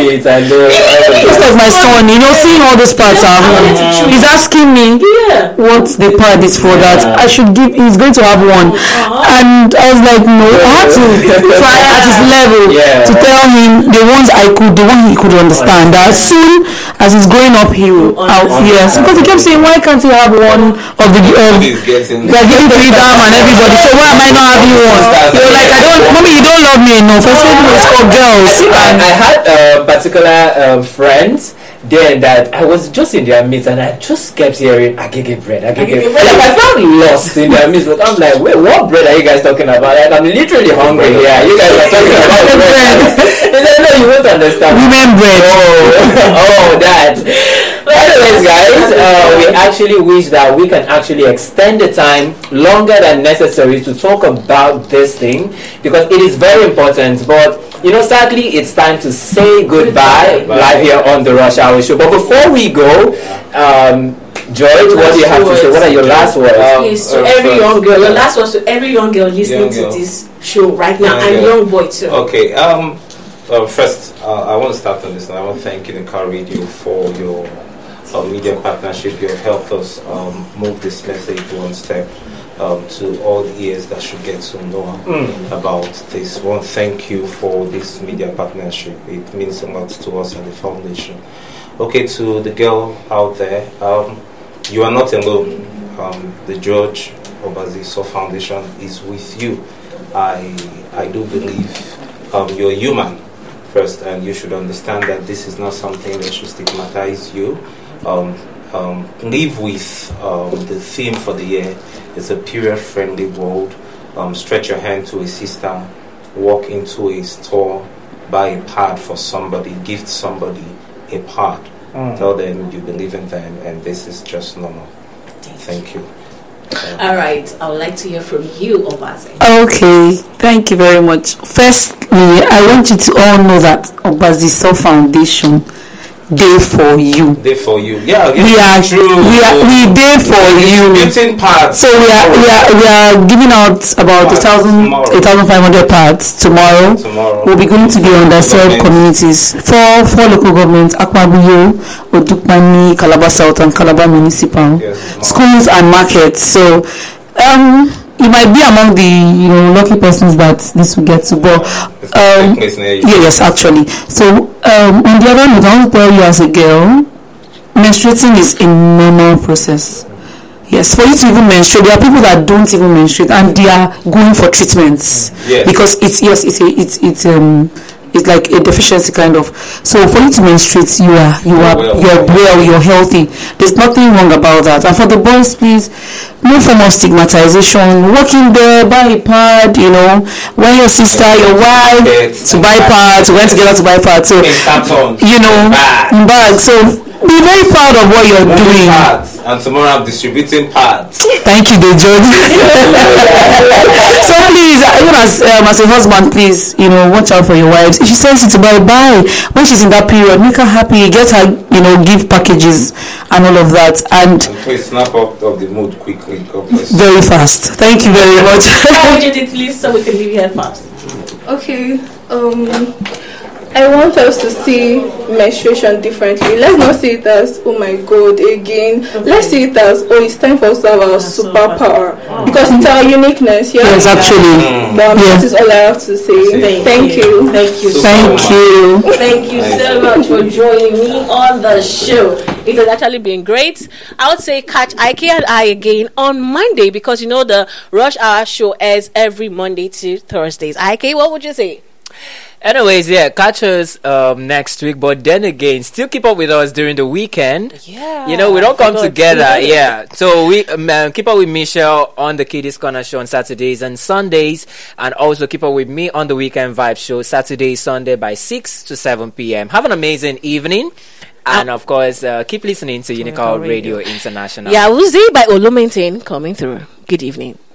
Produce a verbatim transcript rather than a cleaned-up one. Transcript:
heartbeats and the. It's like my son, you know, seeing all those parts are home. He's asking me Yeah. what the part is for Yeah. that I should give. He's going to have one, Uh-huh. and I was like, no, I had to try at his level Yeah. to tell him the ones I could, the one he could understand. That soon as he's growing up, he will. I'll, yes, because he kept saying, why can't he have one of the? Um, He's getting. They're giving freedom and everybody. So why am I not having one? You're like, I don't, mommy, you don't love me enough. I said it's for girls. I, I had a particular um, friends then that I was just in their midst and I just kept hearing agege bread, agege Agege bread. bread. Like, I felt lost in their midst, but I'm like, wait, what bread are you guys talking about? Like, I'm literally hungry here. You guys are talking about bread. He said, no, you won't understand. Women bread. Oh, oh, that. But anyways, guys, uh, we actually wish that we can actually extend the time longer than necessary to talk about this thing because it is very important. But you know, sadly, it's time to say goodbye live here on the Rush Hour Show. But before we go, um, George, what do you have to say? What are your last words? Um, Yes, to uh, every first- young girl. Your last was to every young girl listening Young girl. to this show right now, Young and girl. young boy too. Okay. Um. Uh, first, uh, I want to start on this, and I want to thank Unicar Radio for your uh, media partnership. You have helped us um, move this message one step um, to all the ears that should get to know Mm. about this. I want to thank you for this media partnership. It means a lot to us at the foundation. Okay, to the girl out there, um, you are not alone. Um, the George Obaziso Foundation is with you. I I do believe um, you're human first, and you should understand that this is not something that should stigmatize you. Um, um, live with um, the theme for the year. It's a period-friendly world. Um, stretch your hand to a sister, walk into a store, buy a pad for somebody, gift somebody a pad. Mm. Tell them you believe in them, and this is just normal. Thank you. All right, I would like to hear from you, Obaze. Okay, thank you very much. Firstly, I want you to all know that Obaziso Foundation day for you. Day for you. Yeah, We are true. we are we day for you. Distributing parts. So we are we are we are giving out about a Parts thousand tomorrow. a thousand five hundred parts tomorrow. Tomorrow. We'll be going to the underserved Government. communities. Four four local governments: Akwabuyo, Odukpani, Calabar South, and Calabar Municipal. Yes, Schools and markets. So um you might be among the you know lucky persons that this will get to, but It's um a place near you. yeah, yes, actually. So um on the other hand, I want to tell you as a girl, menstruating is a normal process. Yes, for you to even menstruate, there are people that don't even menstruate and they are going for treatments. Yes. Because it's yes, it's a, it's it's um it's like a deficiency kind of. So for you to menstruate, you are you are Well. you're well, you're healthy. There's nothing wrong about that. And for the boys, please, no form of stigmatization. Walk in there, buy a pad. You know, when your sister, your wife Yes. to buy pads, we went together to buy pads. So In cartons. you know, Bags. in bags. So be very proud of what you're Moving doing. parts. And tomorrow I'm distributing parts. Thank you, Dejon. So please, uh, even as um, as a husband, please, you know, watch out for your wives. If she says it to buy, buy. When she's in that period, make her happy. Get her, you know, gift packages and all of that, and And please snap up of the mood quickly. God bless you. very fast. Thank you very much. How did it please so we can leave here fast? Okay, um, I want us to see menstruation differently. Let's not see it as, oh my god, again. Let's see it as, oh, it's time for us to have our superpower. Because it's our uniqueness, yeah? Yes, actually. But Yeah. that is all I have to say. Thank, Thank you. Thank you. So Thank much. you. Thank you so much for joining me on the show. It has actually been great. I would say catch Ike and I again on Monday because you know the Rush Hour show airs every Monday to Thursdays. Ike, what would you say? Anyways, yeah, catch us um, next week. But then again, still keep up with us during the weekend. Yeah. You know, we don't come I forgot. together. Yeah. So we um, uh, keep up with Michelle on the Kiddies Corner show on Saturdays and Sundays. And also keep up with me on the Weekend Vibe show Saturday, Sunday by six to seven p.m. Have an amazing evening. And of course, uh, keep listening to Unical Radio. Radio International. Yeah, Uzi by Olumentin coming through. Good evening.